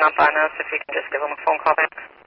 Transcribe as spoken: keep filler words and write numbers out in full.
up on us, if you can just give them a phone call back.